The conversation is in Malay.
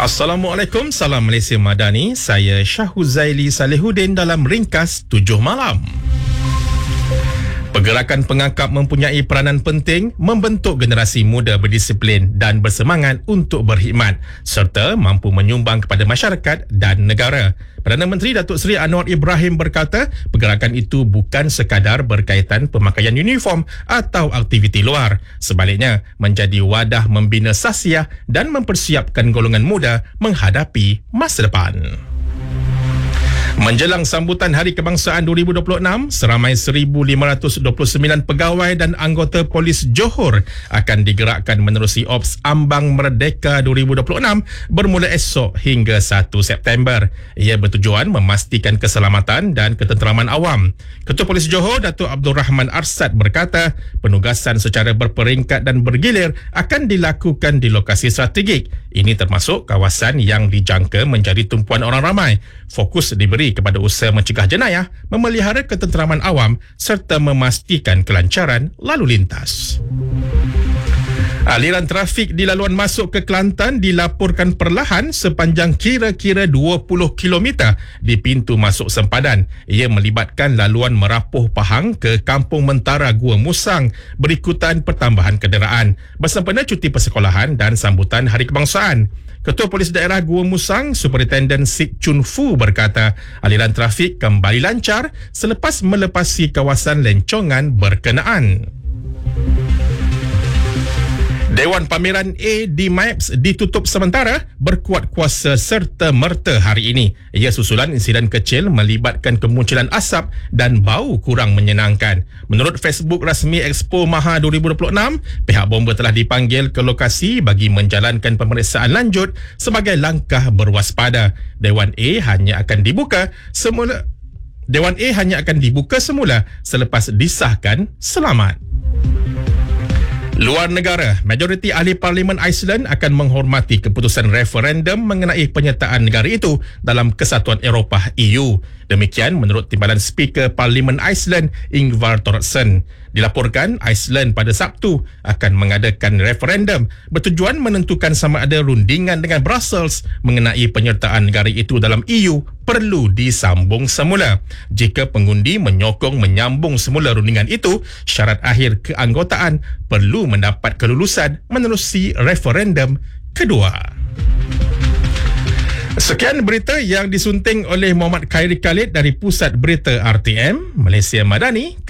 Assalamualaikum, salam Malaysia Madani. Saya Syahuzaili Salihuddin dalam ringkas 7 malam. Pergerakan pengangkap mempunyai peranan penting membentuk generasi muda berdisiplin dan bersemangat untuk berkhidmat serta mampu menyumbang kepada masyarakat dan negara. Perdana Menteri Datuk Seri Anwar Ibrahim berkata, pergerakan itu bukan sekadar berkaitan pemakaian uniform atau aktiviti luar. Sebaliknya, menjadi wadah membina sasiah dan mempersiapkan golongan muda menghadapi masa depan. Menjelang sambutan Hari Kebangsaan 2026, seramai 1,529 pegawai dan anggota polis Johor akan digerakkan menerusi Ops Ambang Merdeka 2026 bermula esok hingga 1 September. Ia bertujuan memastikan keselamatan dan ketenteraman awam. Ketua Polis Johor, Datuk Abdul Rahman Arsad berkata, penugasan secara berperingkat dan bergilir akan dilakukan di lokasi strategik. Ini termasuk kawasan yang dijangka menjadi tumpuan orang ramai. Fokus diberi kepada usaha mencegah jenayah, memelihara ketenteraman awam serta memastikan kelancaran lalu lintas. Aliran trafik di laluan masuk ke Kelantan dilaporkan perlahan sepanjang kira-kira 20 km di pintu masuk sempadan. Ia melibatkan laluan Merapuh Pahang ke Kampung Mentara Gua Musang berikutan pertambahan kenderaan bersempena cuti persekolahan dan sambutan Hari Kebangsaan. Ketua Polis Daerah Gua Musang, Superintendent Sik Chun Fu berkata, aliran trafik kembali lancar selepas melepasi kawasan lencongan berkenaan. Dewan Pameran A di MIPS ditutup sementara berkuat kuasa serta merta hari ini. Ia susulan insiden kecil melibatkan kemunculan asap dan bau kurang menyenangkan. Menurut Facebook rasmi Expo Maha 2026, pihak bomba telah dipanggil ke lokasi bagi menjalankan pemeriksaan lanjut sebagai langkah berwaspada. Dewan A hanya akan dibuka semula selepas disahkan selamat. Luar negara, majoriti ahli Parlimen Iceland akan menghormati keputusan referendum mengenai penyertaan negara itu dalam Kesatuan Eropah EU. Demikian menurut Timbalan Speaker Parlimen Iceland, Ingvar Thordarson. Dilaporkan Iceland pada Sabtu akan mengadakan referendum bertujuan menentukan sama ada rundingan dengan Brussels mengenai penyertaan negara itu dalam EU perlu disambung semula. Jika pengundi menyokong menyambung semula rundingan itu, syarat akhir keanggotaan perlu mendapat kelulusan menerusi referendum kedua. Sekian berita yang disunting oleh Muhammad Khairi Khalid dari Pusat Berita RTM Malaysia Madani.